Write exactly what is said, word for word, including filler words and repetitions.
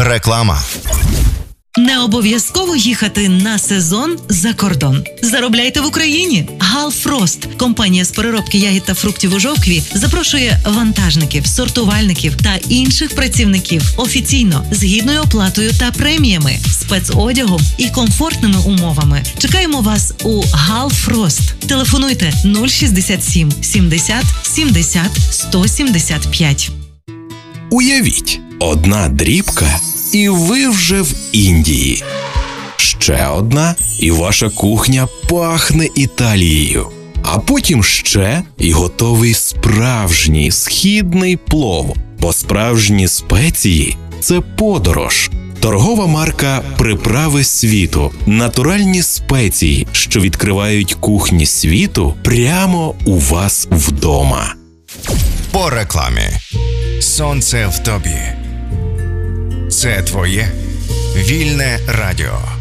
Реклама. Не обов'язково їхати на сезон за кордон. Заробляйте в Україні. Галфрост, компанія з переробки ягід та фруктів у Жовкві, запрошує вантажників, сортувальників та інших працівників офіційно, з гідною оплатою та преміями, спецодягом і комфортними умовами. Чекаємо вас у Галфрост. Телефонуйте нуль шістдесят сім сімдесят сімдесят сто сімдесят п'ять. Уявіть, одна дрібка – і ви вже в Індії. Ще одна, і ваша кухня пахне Італією. А потім ще, і готовий справжній східний плов. Бо справжні спеції – це подорож. Торгова марка «Приправи світу» – натуральні спеції, що відкривають кухні світу прямо у вас вдома. По рекламі. Сонце в тобі. Це твоє вільне радіо.